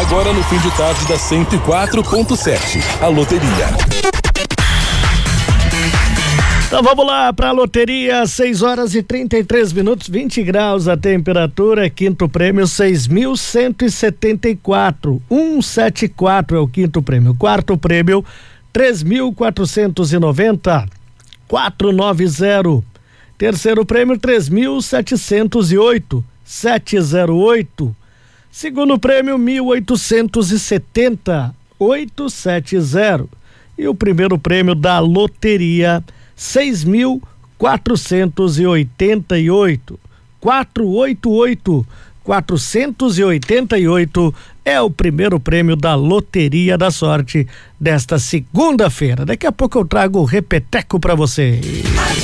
agora no fim de tarde da 104.7. A loteria. Então vamos lá para a loteria, 6 horas e 33 minutos, 20 graus a temperatura, quinto prêmio 6.174, 174 é o quinto prêmio, quarto prêmio 3.490, 490, terceiro prêmio 3.708, 708, segundo prêmio 1.870, 870 e o primeiro prêmio da loteria 6.488, 488, 488 é o primeiro prêmio da Loteria da Sorte desta segunda-feira. Daqui a pouco eu trago o repeteco para você.